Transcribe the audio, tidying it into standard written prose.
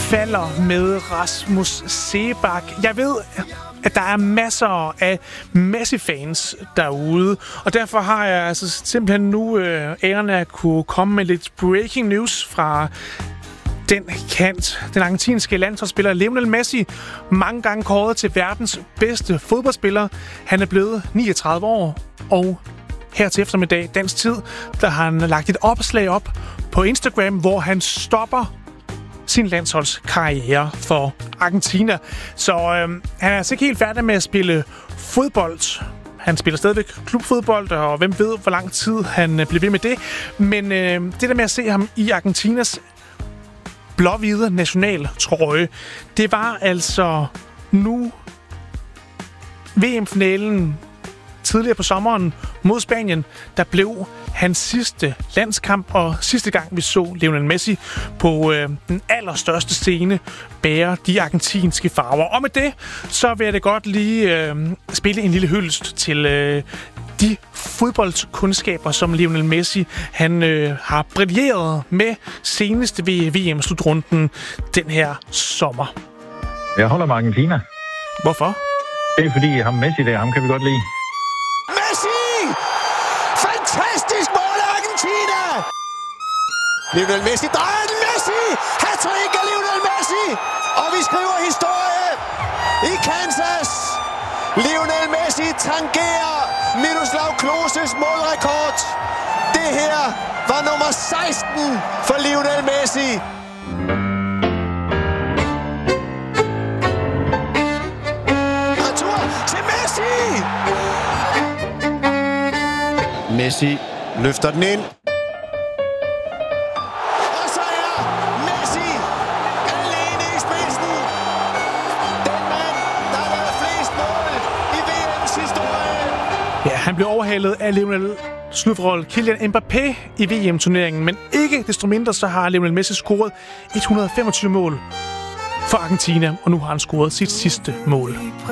falder med Rasmus Seebach. Jeg ved, at der er masser af Messi-fans derude, og derfor har jeg altså simpelthen nu æren at kunne komme med lidt breaking news fra den kant. Den argentinske landsholdsspiller Lionel Messi, mange gange kåret til verdens bedste fodboldspiller. Han er blevet 39 år, og her til eftermiddag, dansk tid, der har han lagt et opslag op på Instagram, hvor han stopper sin landsholdskarriere for Argentina. Så han er altså ikke helt færdig med at spille fodbold. Han spiller stadigvæk klubfodbold, og hvem ved, hvor lang tid han bliver ved med det. Men det der med at se ham i Argentinas blå-hvide nationaltrøje, det var altså nu VM-finalen tidligere på sommeren mod Spanien, der blev hans sidste landskamp, og sidste gang vi så Lionel Messi på den allerstørste scene bære de argentinske farver. Og med det, så vil jeg da godt lige spille en lille hyldest til de fodboldkundskaber, som Lionel Messi han har brilleret med senest ved VM-slutrunden den her sommer. Jeg holder med Argentina. Hvorfor? Det er fordi ham Messi der, ham kan vi godt lide. Messi! Fantastisk mål af Argentina! Lionel Messi drejer den. Messi! Hat-trick af Lionel Messi! Og vi skriver historie i Kansas. Lionel Messi tangerer Miroslav Kloses målrekord. Det her var nummer 16 for Lionel Messi. Retur til Messi! Messi løfter den ind. Og så er Messi alene i spidsen. Den mand, der har lavet flest mål i VM's historie. Ja, han blev overhalet af Lionel slutforhold Kylian Mbappé i VM-turneringen, men ikke desto mindre så har Lionel Messi scoret 125 mål for Argentina, og nu har han scoret sit sidste mål.